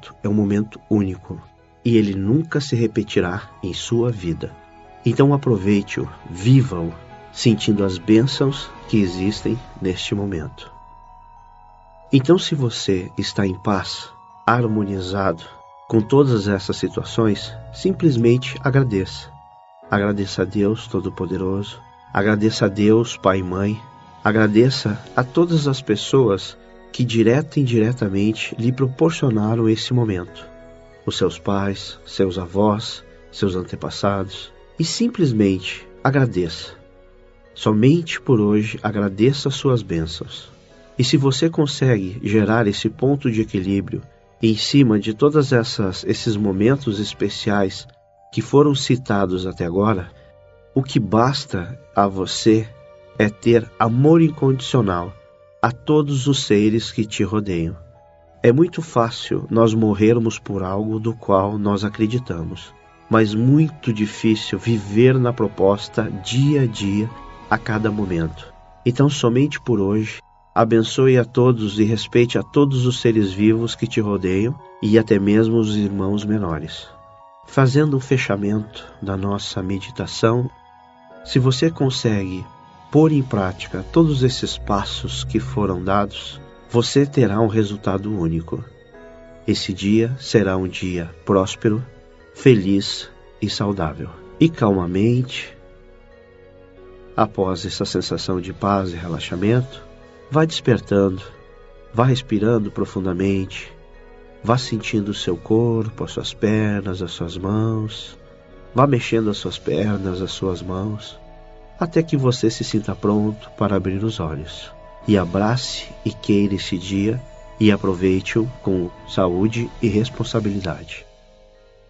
momento é um momento único e ele nunca se repetirá em sua vida. Então aproveite-o, viva-o, sentindo as bênçãos que existem neste momento. Então, se você está em paz, harmonizado com todas essas situações, simplesmente agradeça. Agradeça a Deus Todo-Poderoso, agradeça a Deus Pai e Mãe, agradeça a todas as pessoas que direta e indiretamente lhe proporcionaram esse momento. Os seus pais, seus avós, seus antepassados, e simplesmente agradeça. Somente por hoje agradeça as suas bênçãos. E se você consegue gerar esse ponto de equilíbrio em cima de todos esses momentos especiais que foram citados até agora, o que basta a você é ter amor incondicional a todos os seres que te rodeiam. É muito fácil nós morrermos por algo do qual nós acreditamos, mas muito difícil viver na proposta dia a dia, a cada momento. Então, somente por hoje, abençoe a todos e respeite a todos os seres vivos que te rodeiam e até mesmo os irmãos menores. Fazendo um fechamento da nossa meditação, se você consegue pôr em prática todos esses passos que foram dados, você terá um resultado único. Esse dia será um dia próspero, feliz e saudável. E calmamente, após essa sensação de paz e relaxamento, vá despertando, vá respirando profundamente, vá sentindo o seu corpo, as suas pernas, as suas mãos, vá mexendo as suas pernas, as suas mãos, até que você se sinta pronto para abrir os olhos. E abrace e queira esse dia e aproveite-o com saúde e responsabilidade.